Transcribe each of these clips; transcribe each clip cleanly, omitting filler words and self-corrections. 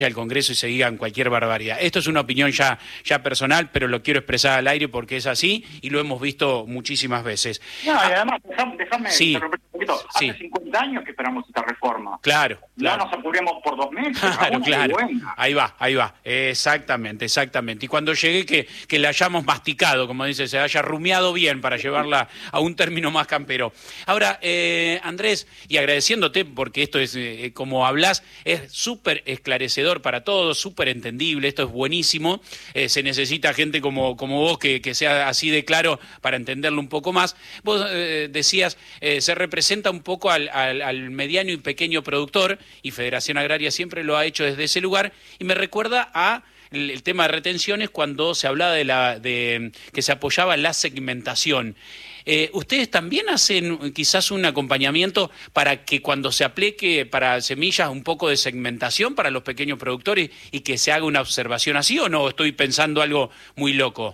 al Congreso y se digan cualquier barbaridad. Esto es una opinión ya personal, pero lo quiero expresar al aire porque es así y lo hemos visto muchísimas veces. No, y además, déjame sí, interrumpir un poquito. sí. Hace 50 años que esperamos esta reforma. Claro. No nos apuremos por 2 meses. Claro. Ahí va. Exactamente. Y cuando llegue que la hayamos masticado, como dice, se haya rumiado bien para llevarla a un término más campero. Ahora, Andrés, y agradeciéndote porque esto es, como hablas, es súper esclarecedor para todos, súper entendible, esto es buenísimo. Se necesita gente como vos que sea así de claro para entenderlo un poco más. Vos decías, se representa un poco al mediano y pequeño productor, y Federación Agraria siempre lo ha hecho desde ese lugar, y me recuerda a el tema de retenciones cuando se hablaba de que se apoyaba la segmentación. ¿Ustedes también hacen quizás un acompañamiento para que cuando se aplique para semillas un poco de segmentación para los pequeños productores y que se haga una observación así, o no estoy pensando algo muy loco?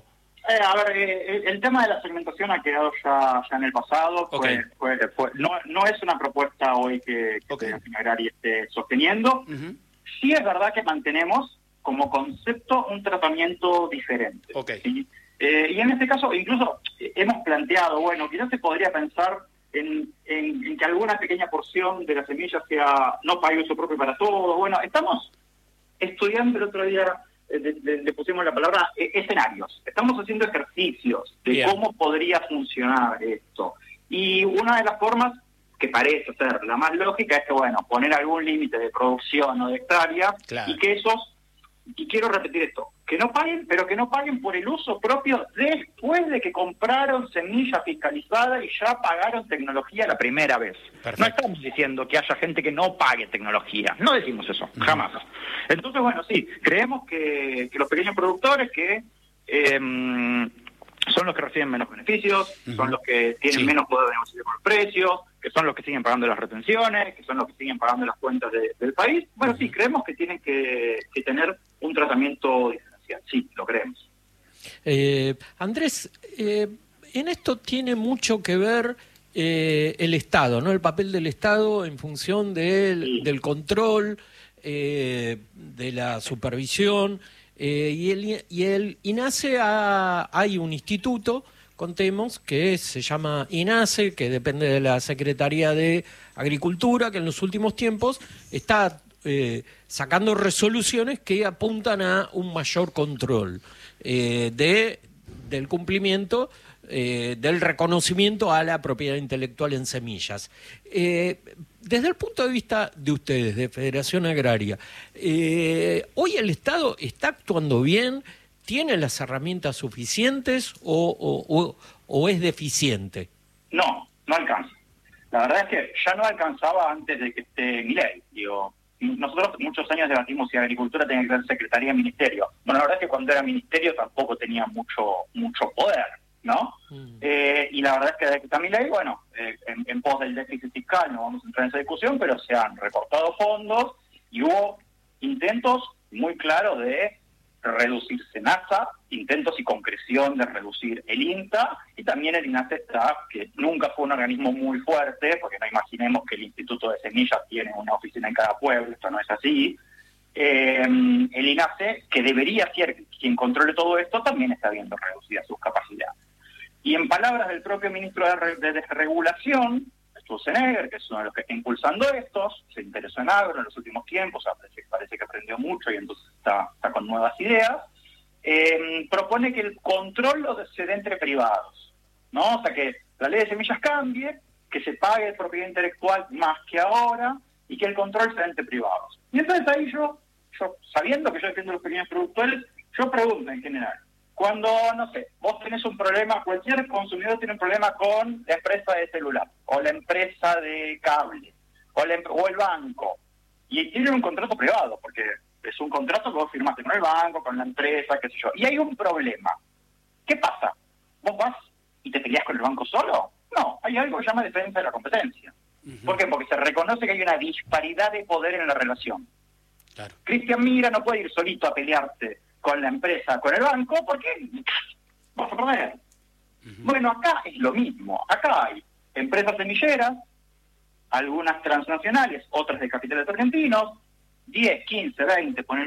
El tema de la segmentación ha quedado ya en el pasado. Okay. No es una propuesta hoy que Federación Agraria esté sosteniendo. Sí es verdad que mantenemos como concepto un tratamiento diferente. ¿Sí? Y en este caso, incluso hemos planteado, bueno, quizás se podría pensar en que alguna pequeña porción de la semilla sea no pague uso propio para todos. Bueno, estamos estudiando, el otro día le pusimos la palabra escenarios. Estamos haciendo ejercicios de cómo podría funcionar esto. Y una de las formas que parece ser la más lógica es que, bueno, poner algún límite de producción o de hectáreas, claro, y que esos, y quiero repetir esto, que no paguen, pero que no paguen por el uso propio después de que compraron semilla fiscalizada y ya pagaron tecnología la primera vez. Perfecto. No estamos diciendo que haya gente que no pague tecnología, no decimos eso, jamás. Entonces, bueno, sí, creemos que los pequeños productores que son los que reciben menos beneficios, son los que tienen menos poder de negociación por precios, que son los que siguen pagando las retenciones, que son los que siguen pagando las cuentas del país. Bueno, sí, creemos que tienen que tener un tratamiento diferencial. Sí, lo creemos. Andrés, en esto tiene mucho que ver el Estado, ¿no? El papel del Estado en función del control, de la supervisión. Y el INASE hay un instituto, contemos, que se llama INASE, que depende de la Secretaría de Agricultura, que en los últimos tiempos está sacando resoluciones que apuntan a un mayor control del cumplimiento, del reconocimiento a la propiedad intelectual en semillas. Desde el punto de vista de ustedes, de Federación Agraria, ¿hoy el Estado está actuando bien? ¿Tiene las herramientas suficientes o es deficiente? No alcanza. La verdad es que ya no alcanzaba antes de que esté Milei. Digo, nosotros muchos años debatimos si Agricultura tenía que ser Secretaría de Ministerio. Bueno, la verdad es que cuando era Ministerio tampoco tenía mucho poder, ¿no? Y la verdad es que desde que está Milei, bueno, en pos del déficit fiscal no vamos a entrar en esa discusión, pero se han recortado fondos y hubo intentos muy claros de reducir SENASA, intentos y concreción de reducir el INTA, y también el INASE que nunca fue un organismo muy fuerte, porque no imaginemos que el Instituto de Semillas tiene una oficina en cada pueblo, esto no es así. El INASE, que debería ser quien controle todo esto, también está viendo reducidas sus capacidades. Y en palabras del propio ministro de Desregulación, Sturzenegger, que es uno de los que está impulsando estos, se interesó en agro en los últimos tiempos, parece que aprendió mucho y entonces está con nuevas ideas, propone que el control se dé entre privados, ¿no? O sea, que la ley de semillas cambie, que se pague propiedad intelectual más que ahora y que el control se dé entre privados. Y entonces ahí yo sabiendo que yo defiendo a los pequeños productores, yo pregunto en general, cuando, no sé, vos tenés un problema, cualquier consumidor tiene un problema con la empresa de celular, o la empresa de cable, o el banco, y tienen un contrato privado, porque es un contrato que vos firmaste con el banco, con la empresa, qué sé yo, y hay un problema. ¿Qué pasa? ¿Vos vas y te peleás con el banco solo? No, hay algo que se llama defensa de la competencia. ¿Por qué? Porque se reconoce que hay una disparidad de poder en la relación. Claro. Cristian Mira no puede ir solito a pelearse con la empresa, con el banco, porque vas a perder. Bueno, acá es lo mismo. Acá hay empresas semilleras, algunas transnacionales, otras de capitales argentinos, 10, 15, 20, ponen